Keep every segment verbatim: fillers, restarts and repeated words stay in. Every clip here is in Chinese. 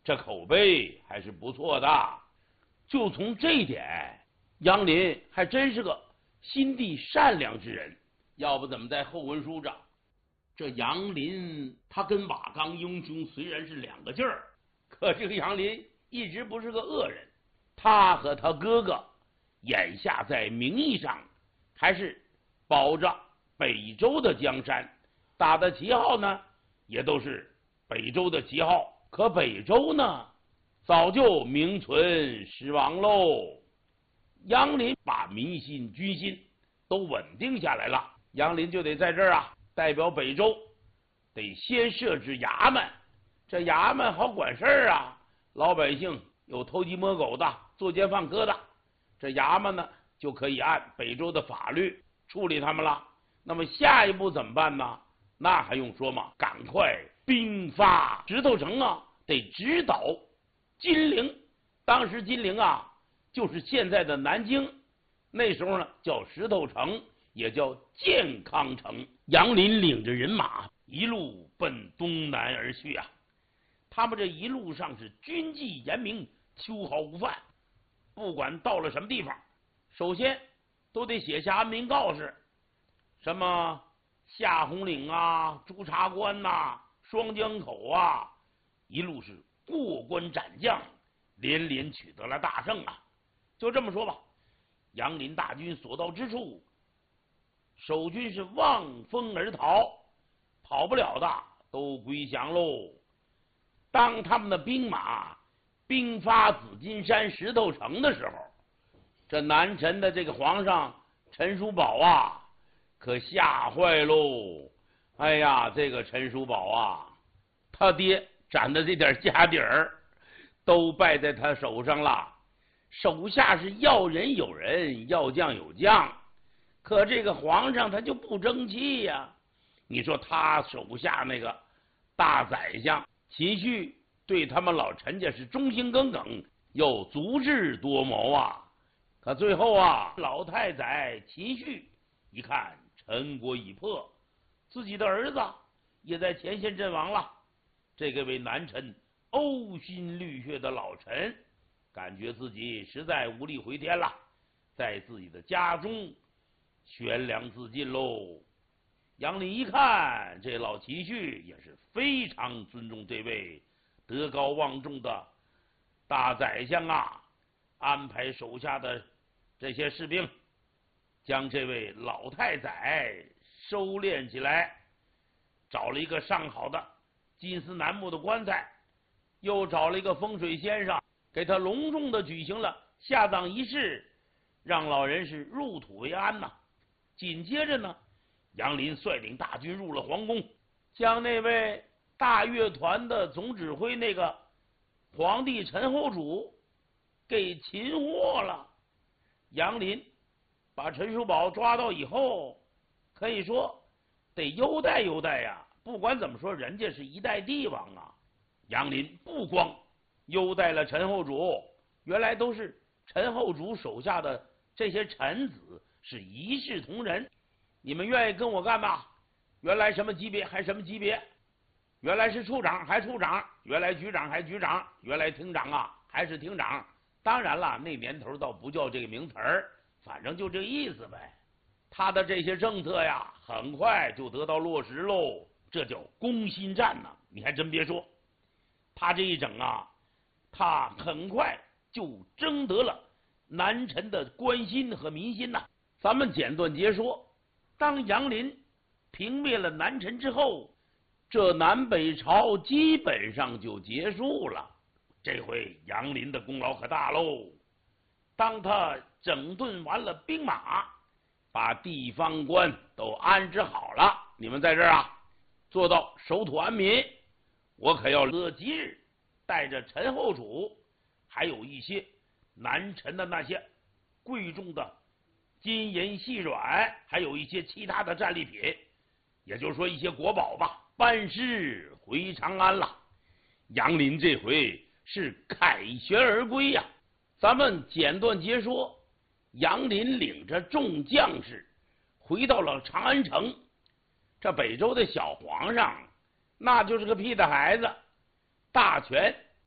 这口碑还是不错的。就从这一点，杨林还真是个心地善良之人。要不怎么在后文书上，这杨林他跟瓦岗英雄虽然是两个劲儿，可这个杨林一直不是个恶人。他和他哥哥眼下在名义上还是保着北周的江山，打的旗号呢也都是北周的旗号。可北周呢早就名存实亡喽。杨林把民心军心都稳定下来了，杨林就得在这儿啊代表北周，得先设置衙门，这衙门好管事儿啊。老百姓有偷鸡摸狗的，作奸犯科的，这衙门呢就可以按北周的法律处理他们了。那么下一步怎么办呢？那还用说吗？赶快兵发石头城啊，得直捣金陵。当时金陵啊就是现在的南京，那时候呢叫石头城，也叫健康城。杨林领着人马一路奔东南而去啊。他们这一路上是军纪严明，秋毫无犯。不管到了什么地方，首先都得写下安民告示，什么夏红岭啊、朱察关呐、啊、双江口啊，一路是过关斩将，连连取得了大胜啊。就这么说吧，杨林大军所到之处，守军是望风而逃，跑不了的都归降喽。当他们的兵马兵发紫金山石头城的时候，这南陈的这个皇上陈叔宝啊可吓坏喽。哎呀，这个陈叔宝啊，他爹攒的这点家底儿都败在他手上了。手下是要人有人，要将有将，可这个皇上他就不争气呀、啊。你说他手下那个大宰相秦绪对他们老陈家是忠心耿耿，又足智多谋啊。可最后啊，老太宰秦绪一看陈国已破，自己的儿子也在前线阵亡了，这个为南陈呕心沥血的老陈感觉自己实在无力回天了，在自己的家中悬梁自尽喽。杨林一看这老齐绪也是非常尊重这位德高望重的大宰相啊，安排手下的这些士兵将这位老太宰收敛起来，找了一个上好的金丝楠木的棺材，又找了一个风水先生给他隆重的举行了下葬仪式，让老人是入土为安呐。紧接着呢，杨林率领大军入了皇宫，将那位大乐团的总指挥那个皇帝陈后主给擒获了。杨林把陈叔宝抓到以后，可以说得优待优待呀。不管怎么说，人家是一代帝王啊。杨林不光优待了陈后主，原来都是陈后主手下的这些臣子是一视同仁，你们愿意跟我干吧，原来什么级别还什么级别，原来是处长还处长，原来局长还局长，原来厅长啊还是厅长。当然了，那年头倒不叫这个名词儿，反正就这意思呗。他的这些政策呀，很快就得到落实喽，这叫攻心战呐！你还真别说，他这一整啊，他很快就征得了南陈的关心和民心呐。咱们简短截说，当杨林平灭了南陈之后，这南北朝基本上就结束了。这回杨林的功劳可大喽！当他整顿完了兵马，把地方官都安置好了，你们在这儿啊做到守土安民，我可要择吉日带着陈后主还有一些南陈的那些贵重的金银细软，还有一些其他的战利品，也就是说一些国宝吧，班师回长安了。杨林这回是凯旋而归呀、啊！咱们简短截说，杨林领着众将士回到了长安城。这北周的小皇上那就是个屁的孩子，大权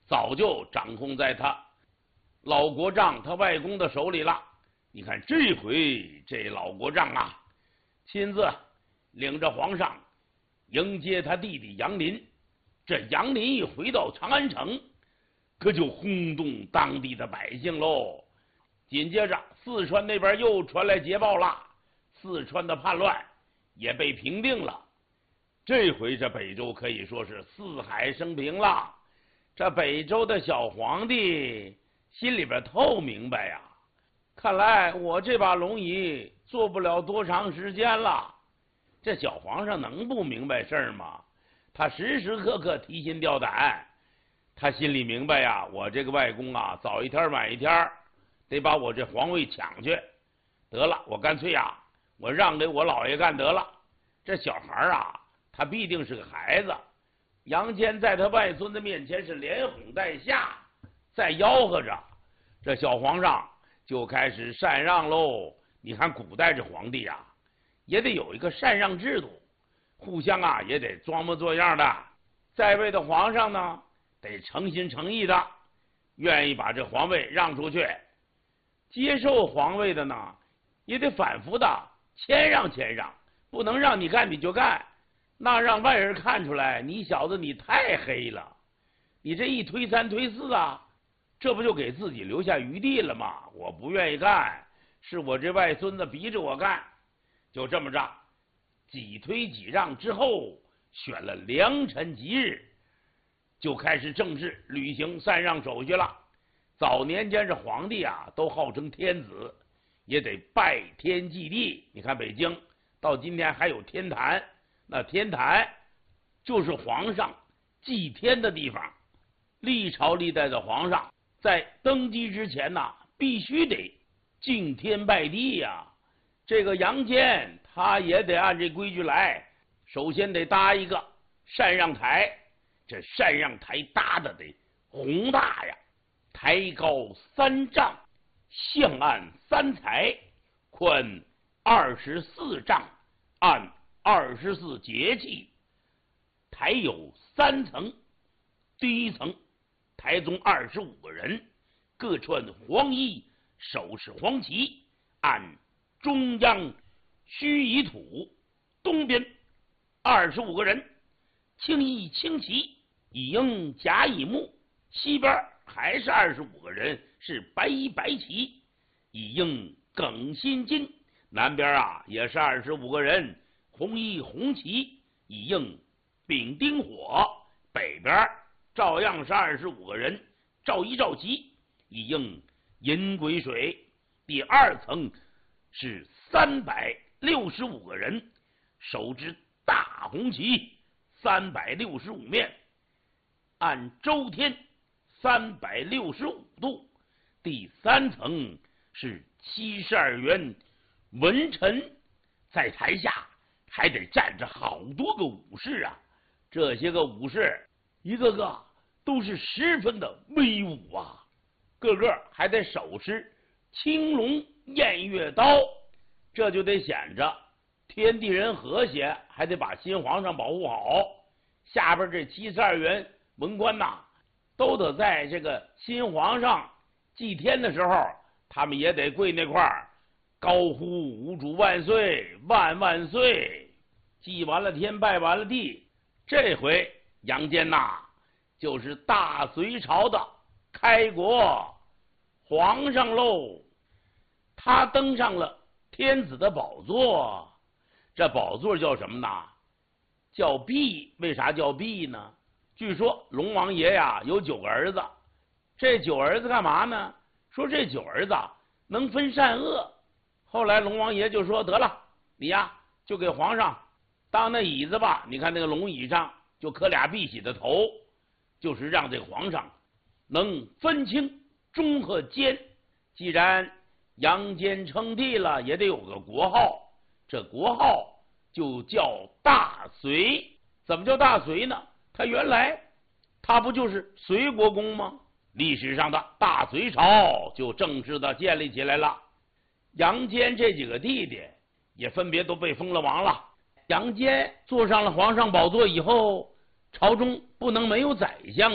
早就掌控在他老国丈他外公的手里了。你看这回这老国丈啊，亲自领着皇上迎接他弟弟杨林。这杨林一回到长安城，可就轰动当地的百姓喽。紧接着四川那边又传来捷报了，四川的叛乱也被平定了。这回这北周可以说是四海升平了。这北周的小皇帝心里边透明白呀，看来我这把龙椅做不了多长时间了。这小皇上能不明白事儿吗？他时时刻刻提心吊胆，他心里明白呀，我这个外公啊，早一天晚一天得把我这皇位抢去。得了，我干脆呀，我让给我老爷干得了。这小孩啊，他必定是个孩子。杨坚在他外孙的面前是连哄带吓，再吆喝着，这小皇上就开始禅让喽。你看古代这皇帝啊，也得有一个禅让制度，互相啊也得装模作样的。在位的皇上呢，得诚心诚意的愿意把这皇位让出去，接受皇位的呢，也得反复的谦让谦让，不能让你干你就干，那让外人看出来你小子你太黑了，你这一推三推四啊，这不就给自己留下余地了吗？我不愿意干，是我这外孙子逼着我干。就这么着，几推几让之后，选了良辰吉日，就开始正式履行禅让手续了。早年间这皇帝啊，都号称天子，也得拜天祭地。你看北京到今天还有天坛，那天坛就是皇上祭天的地方。历朝历代的皇上在登基之前呢，必须得敬天拜地呀、啊。这个杨坚他也得按这规矩来，首先得搭一个禅让台。这禅让台搭的得宏大呀，台高三丈，向按三才，宽二十四丈，按二十四节气。台有三层，第一层台中二十五个人，各穿黄衣，手持黄旗，按中央须以土。东边二十五个人，青衣青旗，以鹰甲以木。西边还是二十五个人，是白衣白旗，以鹰耿心金。南边啊也是二十五个人，红衣红旗，以应丙丁火。北边照样是二十五个人，照一照旗，以应银癸水。第二层是三百六十五个人，手执大红旗，三百六十五面，按周天三百六十五度。第三层是七十二员文臣，在台下还得站着好多个武士啊，这些个武士一个个都是十分的威武啊，个个还得手持青龙偃月刀，这就得显着天地人和谐，还得把新皇上保护好。下边这七十二员文官呐，都得在这个新皇上祭天的时候，他们也得跪那块儿高呼无主万岁万万岁。祭完了天，拜完了地，这回杨坚呐就是大隋朝的开国皇上喽。他登上了天子的宝座，这宝座叫什么呢？叫弼。为啥叫弼呢？据说龙王爷呀有九个儿子，这九儿子干嘛呢？说这九儿子能分善恶。后来龙王爷就说，得了，你呀就给皇上当那椅子吧，你看那个龙椅上就刻俩碧玺的头，就是让这个皇上能分清忠和奸。既然杨坚称帝了，也得有个国号，这国号就叫大隋。怎么叫大隋呢？他原来他不就是隋国公吗？历史上的大隋朝就正式的建立起来了。杨坚这几个弟弟也分别都被封了王了。杨坚坐上了皇上宝座以后，朝中不能没有宰相啊。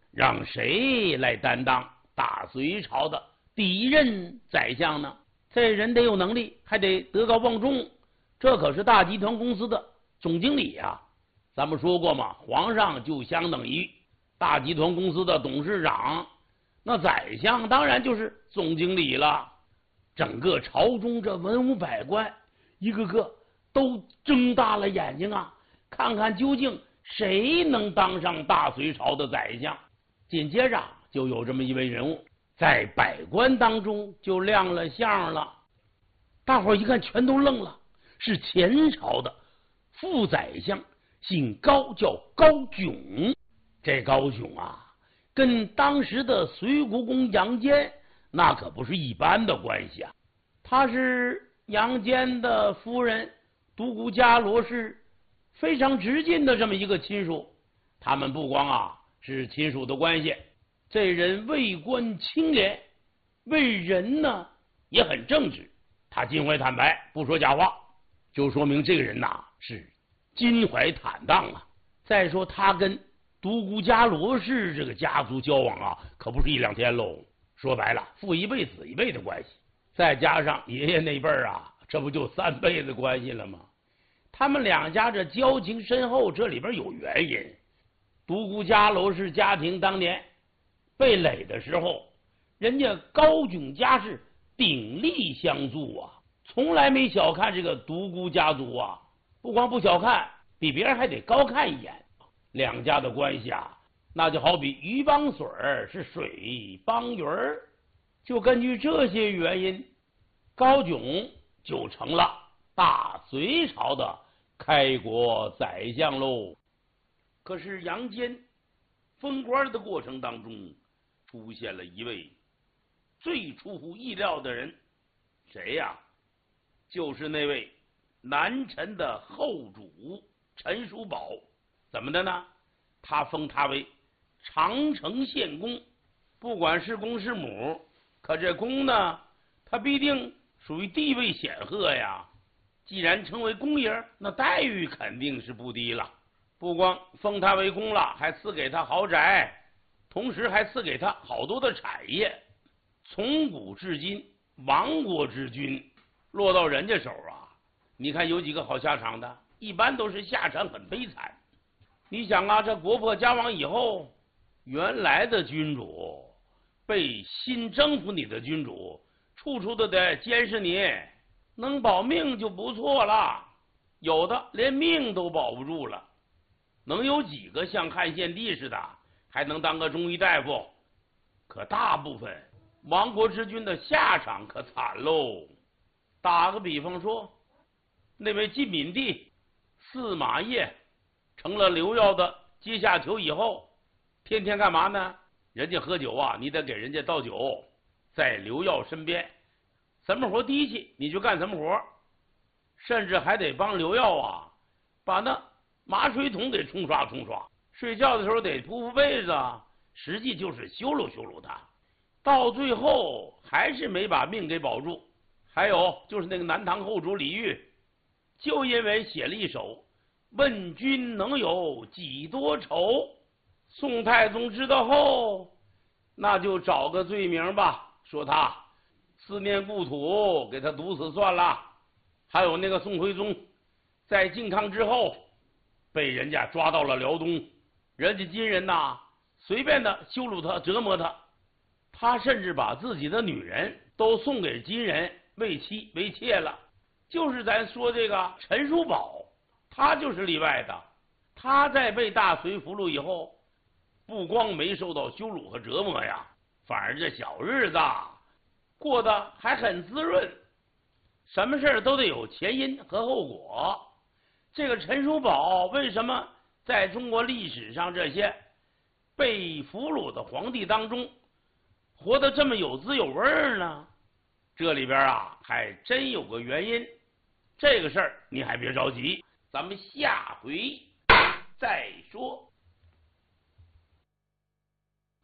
让谁来担当大隋朝的第一任宰相呢？这人得有能力，还得德高望重，这可是大集团公司的总经理呀。咱们说过嘛，皇上就相当于大集团公司的董事长，那宰相当然就是总经理了。整个朝中这文武百官一个个都睁大了眼睛啊，看看究竟谁能当上大隋朝的宰相。紧接着就有这么一位人物在百官当中就亮了相了，大伙一看全都愣了，是前朝的副宰相，姓高，叫高炯。这高炯啊，跟当时的隋国公杨坚那可不是一般的关系啊。他是杨坚的夫人独孤伽罗氏非常直近的这么一个亲属。他们不光啊是亲属的关系，这人为官清廉，为人呢也很正直，他襟怀坦白，不说假话，就说明这个人呐是襟怀坦荡啊。再说他跟独孤伽罗氏这个家族交往啊，可不是一两天喽。说白了，父一辈子一辈的关系，再加上爷爷那辈儿啊，这不就三辈子关系了吗？他们两家这交情深厚，这里边有原因。独孤伽罗氏家庭当年被垒的时候，人家高炯家是鼎力相助啊，从来没小看这个独孤家族啊，不光不小看，比别人还得高看一眼。两家的关系啊，那就好比鱼帮水是水帮鱼儿。就根据这些原因，高炯就成了大隋朝的开国宰相喽。可是杨坚封官的过程当中，出现了一位最出乎意料的人，谁呀？就是那位南陈的后主陈叔宝。怎么的呢？他封他为长城县公，不管是公是母，可这公呢，他必定属于地位显赫呀。既然成为公爷，那待遇肯定是不低了。不光封他为公了，还赐给他豪宅，同时还赐给他好多的产业。从古至今，亡国之君落到人家手啊，你看有几个好下场的？一般都是下场很悲惨。你想啊，这国破家亡以后，原来的君主被新征服你的君主处处都得监视你，能保命就不错了，有的连命都保不住了。能有几个像汉献帝似的还能当个中医大夫？可大部分亡国之君的下场可惨喽。打个比方说，那位晋闵帝司马邺成了刘耀的阶下囚以后，天天干嘛呢？人家喝酒啊，你得给人家倒酒，在刘耀身边，什么活提起你就干什么活，甚至还得帮刘耀啊把那麻水桶给冲刷冲刷，睡觉的时候得铺铺被子，实际就是羞辱羞辱他。到最后还是没把命给保住。还有就是那个南唐后主李煜，就因为写了一首问君能有几多愁，宋太宗知道后，那就找个罪名吧，说他思念故土，给他毒死算了。还有那个宋徽宗在靖康之后被人家抓到了辽东，人家金人呐随便的羞辱他折磨他，他甚至把自己的女人都送给金人为妻为妾了。就是咱说这个陈叔宝，他就是例外的。他在被大隋俘虏以后，不光没受到羞辱和折磨呀，反而这小日子过得还很滋润。什么事都得有前因和后果。这个陈叔宝为什么在中国历史上这些被俘虏的皇帝当中活得这么有滋有味呢？这里边啊还真有个原因。这个事儿你还别着急，咱们下回再说。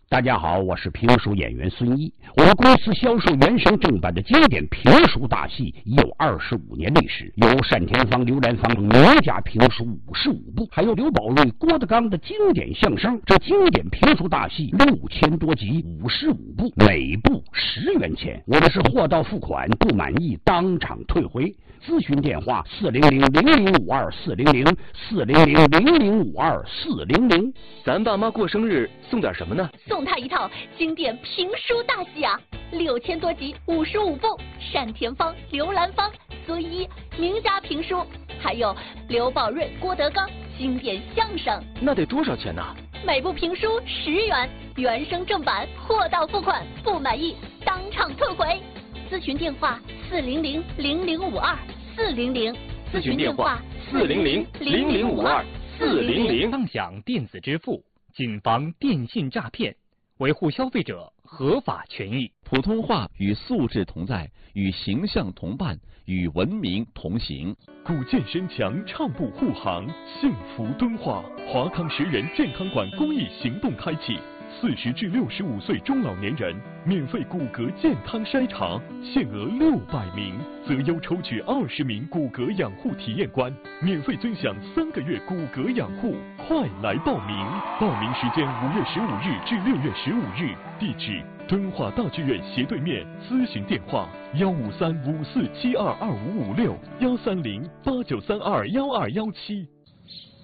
大家好，我是评书演员孙一。我们公司销售原声正版的经典评书大戏已有二十五年历史，有单田芳、刘兰芳等名家评书五十五部，还有刘宝瑞、郭德纲的经典相声。这经典评书大戏六千多集，五十五部，每部十元钱。我们是货到付款，不满意当场退回。咨询电话：四零零零零五二四零零四零零零零五二四零零。 咱爸妈过生日送点什么呢？ 送他一套经典评书大戏啊，六千多集，五十五部，单田芳、刘兰芳、孙一名家评书，还有刘宝瑞、郭德纲经典相声。 那得多少钱呢？ 每部评书十元，原声正版，货到付款，不满意当场退回。咨询电话：四零零零零五二四零零。 咨询电话：四零零零零五二四零零。 畅享电子支付，谨防电信诈骗，维护消费者合法权益。 普通话与素质同在，与形象同伴，与文明同行。 古建身强，畅步护航，幸福敦化。华康十人健康馆公益行动开启。四十至六十五岁中老年人免费骨骼健康筛查，限额六百名，择优抽取二十名骨骼养护体验官，免费尊享三个月骨骼养护，快来报名！报名时间五月十五日至六月十五日，地址敦化大剧院斜对面，咨询电话：幺五三五四七二二五五六，幺三零八九三二幺二幺七。